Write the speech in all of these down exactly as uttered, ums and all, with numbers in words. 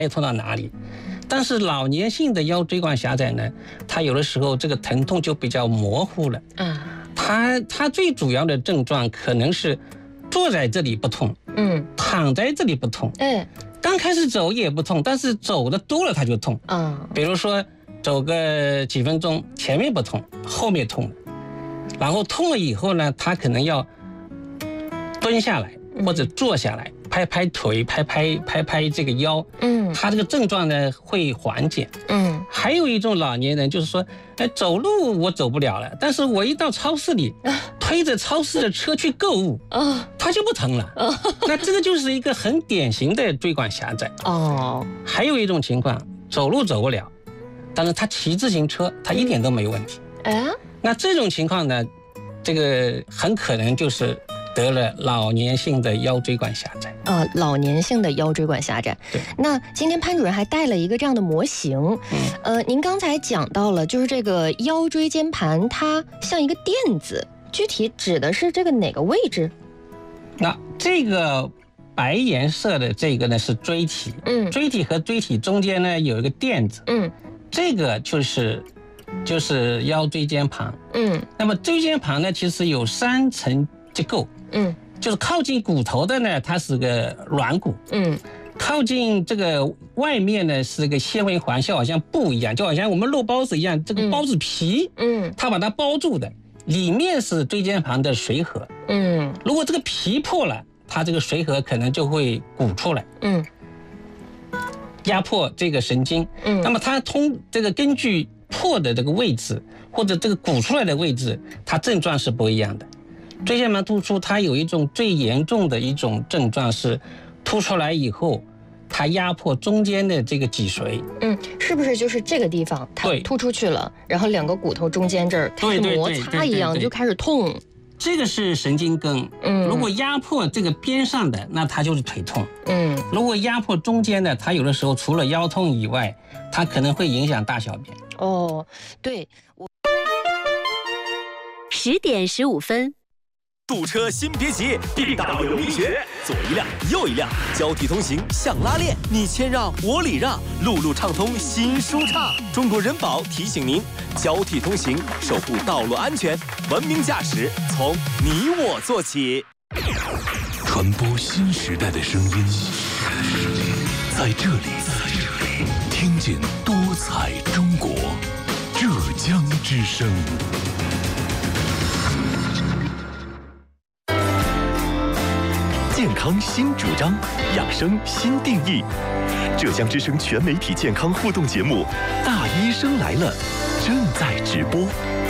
痛到哪里。但是老年性的腰椎管狭窄呢，它有的时候这个疼痛就比较模糊了。嗯，它它最主要的症状可能是坐在这里不痛，嗯，躺在这里不痛，嗯，刚开始走也不痛，但是走的多了它就痛。嗯，比如说走个几分钟，前面不痛，后面痛了，然后痛了以后呢，它可能要蹲下来或者坐下来。拍拍腿，拍拍拍拍这个腰，嗯，他这个症状呢会缓解，嗯。还有一种老年人就是说，哎，走路我走不了了，但是我一到超市里，推着超市的车去购物，啊，他就不疼了，啊，那这个就是一个很典型的椎管狭窄。哦。还有一种情况，走路走不了，但是他骑自行车，他一点都没问题。哎，那这种情况呢，这个很可能就是得了老年性的腰椎管狭窄。 呃，老年性的腰椎管狭窄。 对。 那今天潘主任还带了一个这样的模型。嗯。呃，您刚才讲到了，就是这个腰椎间盘，它像一个垫子，具体指的是这个哪个位置？ 那这个白颜色的这个呢是椎体。嗯。椎体和椎体中间呢有一个垫子。嗯。这个就是就是腰椎间盘。嗯。那么椎间盘呢，其实有三层结构。嗯，就是靠近骨头的呢，它是个软骨。嗯，靠近这个外面呢是个纤维环，就好像布一样，就好像我们肉包子一样，这个包子皮，嗯，它把它包住的，里面是椎间盘的髓核。嗯，如果这个皮破了，它这个髓核可能就会鼓出来。嗯，压迫这个神经。嗯，那么它通这个根据破的这个位置或者这个鼓出来的位置，它症状是不一样的。椎间盘突出它有一种最严重的一种症状是突出来以后，它压迫中间的这个脊髓。 嗯，是不是就是这个地方它突出去了，然后两个骨头中间这儿开始摩擦一样就开始痛？ 这个是神经根。嗯，如果压迫这个边上的，那它就是腿痛。嗯，如果压迫中间的，它有的时候除了腰痛以外，它可能会影响大小便。 哦，对，我十点十五分。 堵车先别急，地大有力学，左一辆右一辆，交替通行像拉练，你谦让我礼让，路路畅通心舒畅。中国人保提醒您，交替通行，守护道路安全，文明驾驶从你我做起。 传播新时代的声音，在这里，听见多彩中国，浙江之声。健康新主张，养生新定义。浙江之声全媒体健康互动节目《大医生来了》正在直播。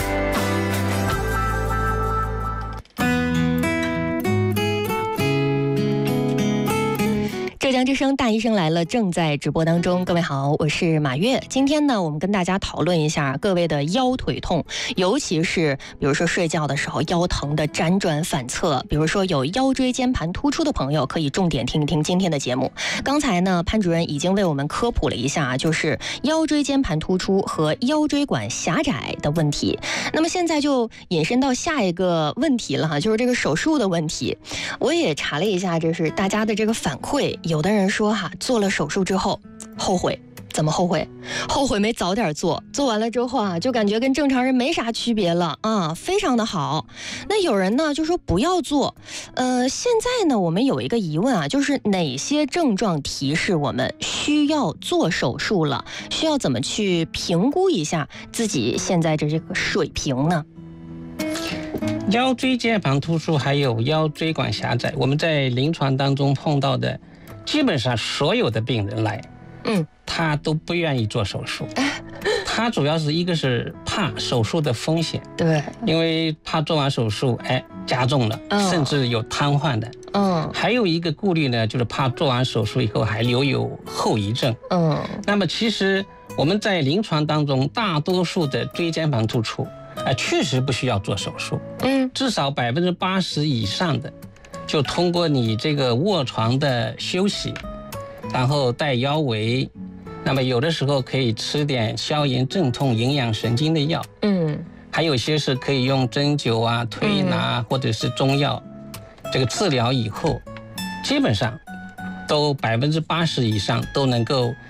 浙江之声大医生来了正在直播当中，各位好，我是马月。今天呢，我们跟大家讨论一下各位的腰腿痛，尤其是比如说睡觉的时候腰疼的辗转反侧，比如说有腰椎间盘突出的朋友，可以重点听一听今天的节目。刚才呢，潘主任已经为我们科普了一下，就是腰椎间盘突出和腰椎管狭窄的问题。那么现在就引申到下一个问题了哈，就是这个手术的问题。我也查了一下，这是大家的这个反馈，有的人说哈，做了手术之后后悔，怎么后悔？后悔没早点做，做完了之后啊，就感觉跟正常人没啥区别了啊，非常的好。那有人呢就说不要做，呃，现在呢我们有一个疑问啊，就是哪些症状提示我们需要做手术了？需要怎么去评估一下自己现在的这个水平呢？ 腰椎间盘突出还有腰椎管狭窄，我们在临床当中碰到的基本上所有的病人来，嗯，他都不愿意做手术。他主要是一个是怕手术的风险， 对， 因为怕做完手术，哎，加重了，嗯、甚至有瘫痪的。嗯，还有一个顾虑呢，就是怕做完手术以后还留有后遗症。嗯，那么其实我们在临床当中，大多数的椎间盘突出，哎，确实不需要做手术。嗯，至少百分之八十以上的。就通过你这个卧床的休息，然后带腰围，那么有的时候可以吃点消炎镇痛营养神经的药，嗯，还有些是可以用针灸啊推拿、嗯、或者是中药这个治疗以后，基本上都百分之八十以上都能够